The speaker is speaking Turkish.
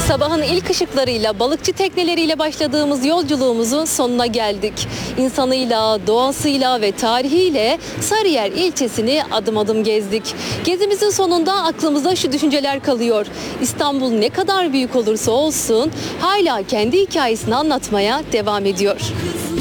Sabahın ilk ışıklarıyla, balıkçı tekneleriyle başladığımız yolculuğumuzun sonuna geldik. İnsanıyla, doğasıyla ve tarihiyle Sarıyer ilçesini adım adım gezdik. Gezimizin sonunda aklımızda şu düşünceler kalıyor. İstanbul ne kadar büyük olursa olsun hala kendi hikayesini anlatmaya devam ediyor.